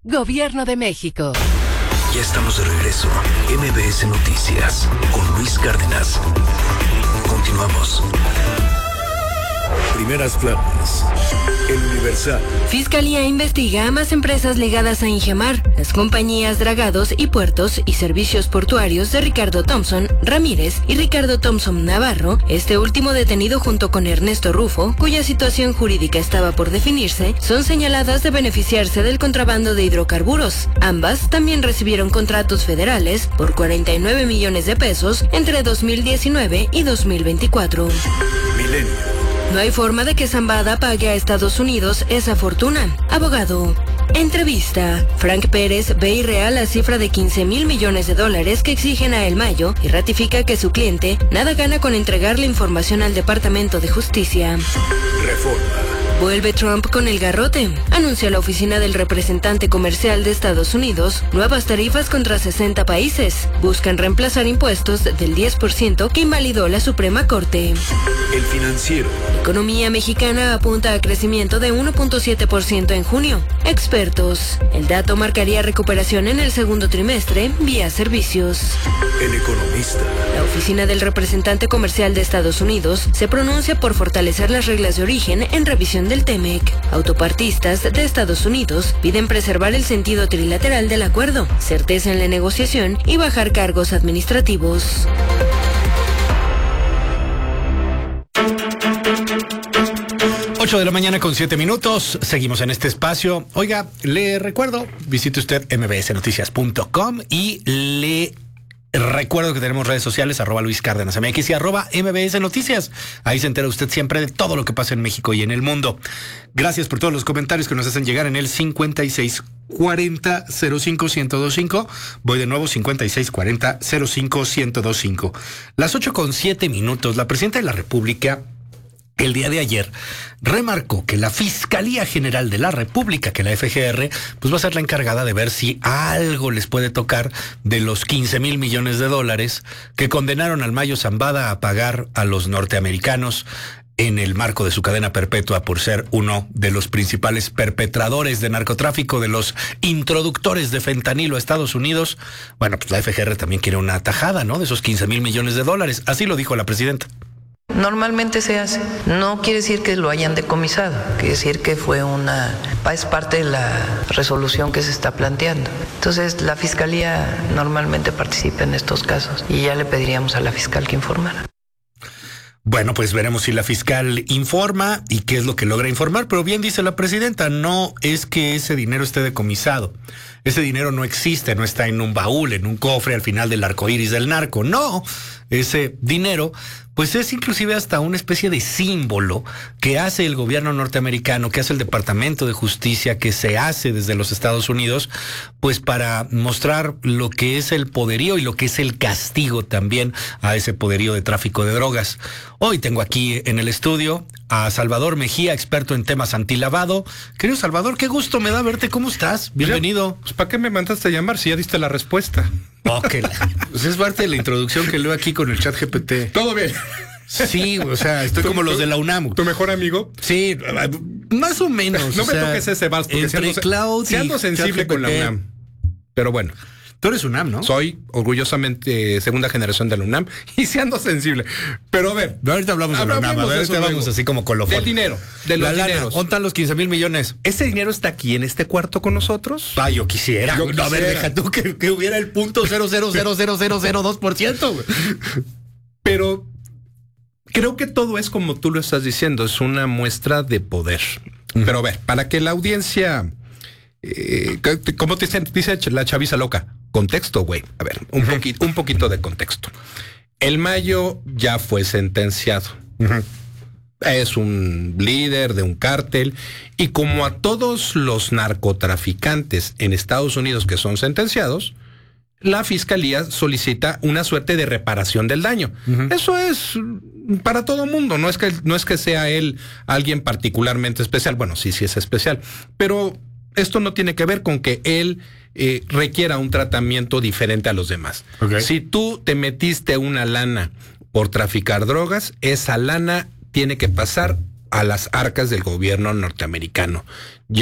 Gobierno de México. Ya estamos de regreso. MBS Noticias con Luis Cárdenas. Continuamos. Primeras planas. El Universal. Fiscalía investiga a más empresas ligadas a Ingemar, las compañías Dragados y Puertos y Servicios Portuarios de Ricardo Thompson Ramírez y Ricardo Thompson Navarro, este último detenido junto con Ernesto Rufo, cuya situación jurídica estaba por definirse, son señaladas de beneficiarse del contrabando de hidrocarburos. Ambas también recibieron contratos federales por 49 millones de pesos entre 2019 y 2024. Milenio. No hay forma de que Zambada pague a Estados Unidos esa fortuna. Abogado. Entrevista. Frank Pérez ve irreal la cifra de 15,000 millones de dólares que exigen a El Mayo y ratifica que su cliente nada gana con entregar la información al Departamento de Justicia. Reforma. Vuelve Trump con el garrote. Anuncia la oficina del representante comercial de Estados Unidos nuevas tarifas contra 60 países. Buscan reemplazar impuestos del 10% que invalidó la Suprema Corte. El Financiero. La economía mexicana apunta a crecimiento de 1.7% en junio. Expertos. El dato marcaría recuperación en el segundo trimestre vía servicios. El Economista. La oficina del representante comercial de Estados Unidos se pronuncia por fortalecer las reglas de origen en revisión del TEMEC. Autopartistas de Estados Unidos piden preservar el sentido trilateral del acuerdo, certeza en la negociación y bajar cargos administrativos. Ocho de la mañana con 7 minutos. Seguimos en este espacio. Oiga, le recuerdo, visite usted mbsnoticias.com y le recuerdo que tenemos redes sociales, @Luis Cárdenas MX y @MBS Noticias. Ahí se entera usted siempre de todo lo que pasa en México y en el mundo. Gracias por todos los comentarios que nos hacen llegar en el 5640-05-1025. Voy de nuevo, 5640-05-1025. Las 8:07 minutos. La presidenta de la República el día de ayer remarcó que la Fiscalía General de la República, que la FGR, pues va a ser la encargada de ver si algo les puede tocar de los 15,000 millones de dólares que condenaron al Mayo Zambada a pagar a los norteamericanos en el marco de su cadena perpetua por ser uno de los principales perpetradores de narcotráfico, de los introductores de fentanilo a Estados Unidos. Bueno, pues la FGR también quiere una tajada, ¿no?, de esos 15,000 millones de dólares. Así lo dijo la presidenta. Normalmente se hace. No quiere decir que lo hayan decomisado, quiere decir que es parte de la resolución que se está planteando. Entonces, la Fiscalía normalmente participa en estos casos y ya le pediríamos a la fiscal que informara. Bueno, pues veremos si la fiscal informa y qué es lo que logra informar, pero bien dice la presidenta, no es que ese dinero esté decomisado. Ese dinero no existe, no está en un baúl, en un cofre al final del arco iris del narco. No, ese dinero pues es inclusive hasta una especie de símbolo que hace el gobierno norteamericano, que hace el Departamento de Justicia, que se hace desde los Estados Unidos, pues para mostrar lo que es el poderío y lo que es el castigo también a ese poderío de tráfico de drogas. Hoy tengo aquí en el estudio a Salvador Mejía, experto en temas antilavado. Querido Salvador, qué gusto me da verte. ¿Cómo estás? Bienvenido. Pues, ¿para qué me mandaste a llamar si ya diste la respuesta? Ok, pues es parte de la introducción que leo aquí con el chat GPT. Todo bien. Sí, o sea, estoy como los de la UNAM. ¿Tu mejor amigo? Sí, más o menos. No me toques ese vals, porque siendo sensible con la UNAM. Pero bueno. Tú eres UNAM, ¿no? Soy orgullosamente segunda generación de la UNAM y siendo sensible. Pero a ver. Ahorita hablamos de la UNAM. A ver, ahorita vamos así como colofón. Del dinero. De los dineros. ¿Dónde están los 15,000 millones? ¿Ese dinero está aquí en este cuarto con nosotros? Ah, yo quisiera. No, a ver, deja tú que hubiera el .0000002%. Pero creo que todo es como tú lo estás diciendo, es una muestra de poder. Pero a ver, para que la audiencia, como te dice la chaviza loca, contexto, güey. A ver, un poquito de contexto. El Mayo ya fue sentenciado. Es un líder de un cártel y como a todos los narcotraficantes en Estados Unidos que son sentenciados, la fiscalía solicita una suerte de reparación del daño. Eso es para todo mundo, no es que sea él alguien particularmente especial. Bueno, sí es especial, pero esto no tiene que ver con que él requiera un tratamiento diferente a los demás. Okay. Si tú te metiste una lana por traficar drogas, esa lana tiene que pasar a las arcas del gobierno norteamericano.